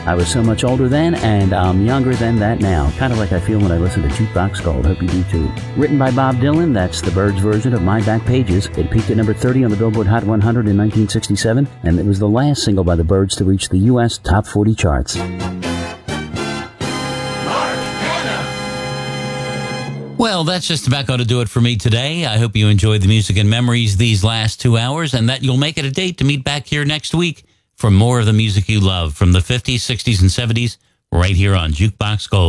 I was so much older then, and I'm younger than that now. Kind of like I feel when I listen to Jukebox Gold. Hope you do too. Written by Bob Dylan, that's the Byrds version of My Back Pages. It peaked at number 30 on the Billboard Hot 100 in 1967, and it was the last single by the Byrds to reach the U.S. Top 40 charts. Well, that's just about going to do it for me today. I hope you enjoyed the music and memories these last 2 hours, and that you'll make it a date to meet back here next week for more of the music you love from the 50s, 60s, and 70s right here on Jukebox Gold.